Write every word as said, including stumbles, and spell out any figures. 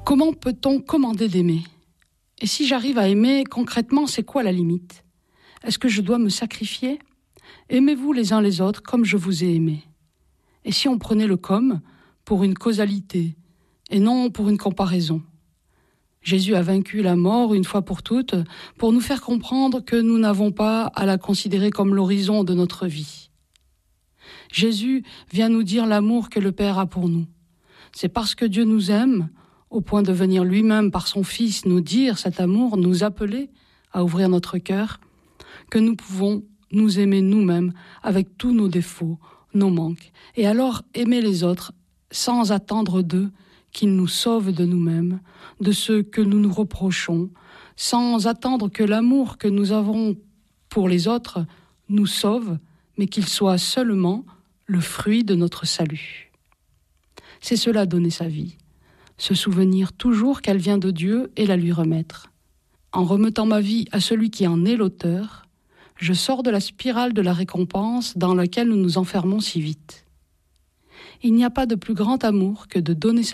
Comment peut-on commander d'aimer ? Et si j'arrive à aimer, concrètement, c'est quoi la limite ? Est-ce que je dois me sacrifier ? Aimez-vous les uns les autres comme je vous ai aimé. Et si on prenait le comme pour une causalité et non pour une comparaison ? Jésus a vaincu la mort une fois pour toutes pour nous faire comprendre que nous n'avons pas à la considérer comme l'horizon de notre vie. Jésus vient nous dire l'amour que le Père a pour nous. C'est parce que Dieu nous aime, au point de venir lui-même par son Fils nous dire cet amour, nous appeler à ouvrir notre cœur, que nous pouvons nous aimer nous-mêmes avec tous nos défauts, nos manques, et alors aimer les autres sans attendre d'eux qu'ils nous sauvent de nous-mêmes, de ce que nous nous reprochons, sans attendre que l'amour que nous avons pour les autres nous sauve, mais qu'il soit seulement le fruit de notre salut. C'est cela donner sa vie, se souvenir toujours qu'elle vient de Dieu et la lui remettre. En remettant ma vie à celui qui en est l'auteur, je sors de la spirale de la récompense dans laquelle nous nous enfermons si vite. Il n'y a pas de plus grand amour que de donner sa